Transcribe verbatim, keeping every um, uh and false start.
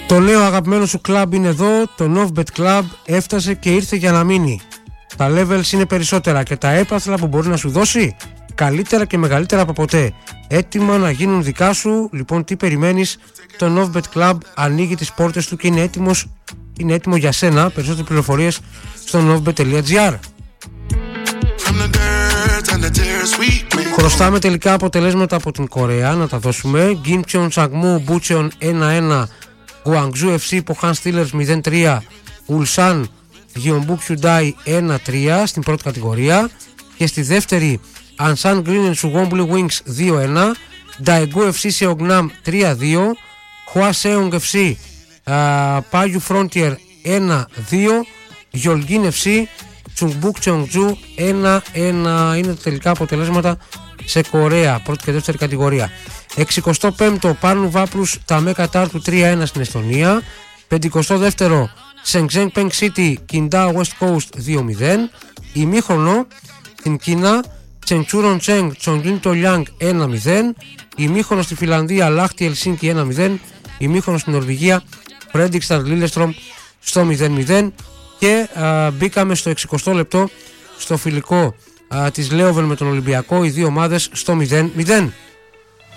Το νέο αγαπημένο σου κλαμπ είναι εδώ, το Novbet Club έφτασε και ήρθε για να μείνει. Τα levels είναι περισσότερα και τα έπαθλα που μπορεί να σου δώσει καλύτερα και μεγαλύτερα από ποτέ. Έτοιμα να γίνουν δικά σου, λοιπόν τι περιμένεις? Το Novbet Club ανοίγει τις πόρτες του και είναι έτοιμος, είναι έτοιμο για σένα. Περισσότερες πληροφορίες στο novbet τελεία gr. Χρωστάμε τελικά αποτελέσματα από την Κορέα να τα δώσουμε. Gimcheon Sangmu Bucheon ένα ένα, Guangzhou εφ σι Pohang Steelers μηδέν τρία, Ulsan Gyeongbuk Hyundai ένα τρία στην πρώτη κατηγορία, και στη δεύτερη Ansan Green and Suwon Blue Wings δύο ένα, Daegu εφ σι Seongnam τρία δύο, Hwaseong εφ σι uh, Paju Frontier ένα δύο, Yolgin εφ σι Chungbuk Cheongju ένα ένα. Είναι τα τελικά αποτελέσματα σε Κορέα, πρώτη και δεύτερη κατηγορία. εξηκοστό πέμπτο Πάρνου Βάπρους Ταμέ Κατάρτου τρία ένα στην Εστονία. πενηκοστό δεύτερο Shenzhen Peng City Qingdao West Coast δύο μηδέν. Ημίχρονο στην Κίνα Chengchuron Cheng Chongjin Tolyang ένα μηδέν. Ημίχρονο στη Φιλανδία Λάχτη Ελσίνκι ένα μηδέν. Ημίχρονο στην Νορβηγία Fredrikstad Lillestrøm στο μηδέν μηδέν. Και α, μπήκαμε στο εξηκοστό λεπτό στο φιλικό α, της Λέοβεν με τον Ολυμπιακό, οι δύο ομάδες στο μηδέν μηδέν.